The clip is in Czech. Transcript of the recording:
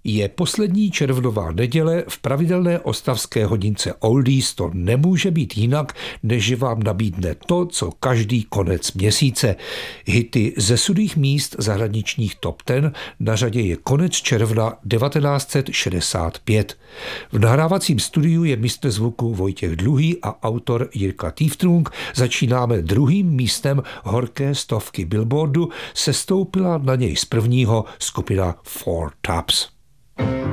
Je poslední červnová neděle, v pravidelné ostravské hodince Oldies to nemůže být jinak, než že vám nabídne to, co každý konec měsíce. Hity ze sudých míst zahraničních top 10, na řadě je konec června 1965. V nahrávacím studiu je mistr zvuku Vojtěch Dluhý a autor Jirka Týftrung. Začínáme druhým místem horké stovky Billboardu, sestoupila na něj z prvního skupina Four Tops.